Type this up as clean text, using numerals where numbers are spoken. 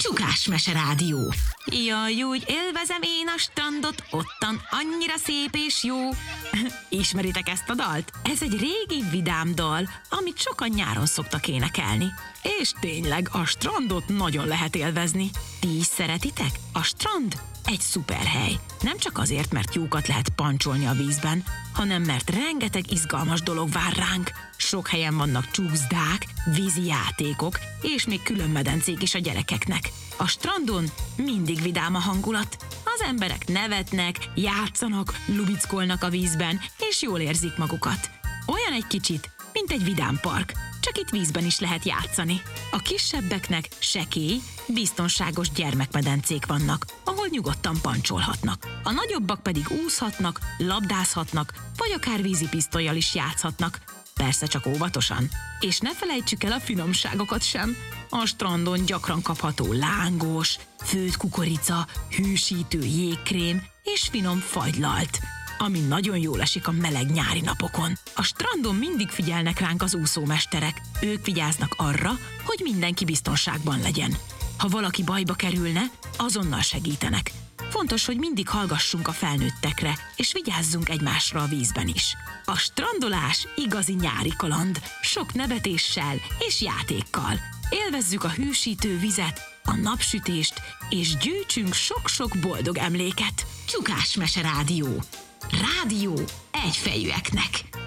Csukás Mese Rádió. Jaj, úgy élvezem én a strandot, ottan annyira szép és jó. Ismeritek ezt a dalt? Ez egy régi vidám dal, amit sokan nyáron szoktak énekelni. És tényleg, a strandot nagyon lehet élvezni. Ti is szeretitek? A strand egy szuper hely. Nem csak azért, mert jókat lehet pancsolni a vízben, hanem mert rengeteg izgalmas dolog vár ránk. Sok helyen vannak csúszdák, vízi játékok, és még külön medencék is a gyerekeknek. A strandon mindig vidám a hangulat. Az emberek nevetnek, játszanak, lubickolnak a vízben, és jól érzik magukat. Olyan egy kicsit, mint egy vidámpark, csak itt vízben is lehet játszani. A kisebbeknek sekély, biztonságos gyermekmedencék vannak, ahol nyugodtan pancsolhatnak. A nagyobbak pedig úszhatnak, labdázhatnak, vagy akár vízipisztollyal is játszhatnak. Persze csak óvatosan. És ne felejtsük el a finomságokat sem. A strandon gyakran kapható lángos, főtt kukorica, hűsítő jégkrém és finom fagylalt, ami nagyon jól esik a meleg nyári napokon. A strandon mindig figyelnek ránk az úszómesterek. Ők vigyáznak arra, hogy mindenki biztonságban legyen. Ha valaki bajba kerülne, azonnal segítenek. Fontos, hogy mindig hallgassunk a felnőttekre, és vigyázzunk egymásra a vízben is. A strandolás igazi nyári kaland, sok nevetéssel és játékkal. Élvezzük a hűsítő vizet, a napsütést, és gyűjtsünk sok-sok boldog emléket. Csukás Mese Rádió. Rádió egyfejűeknek.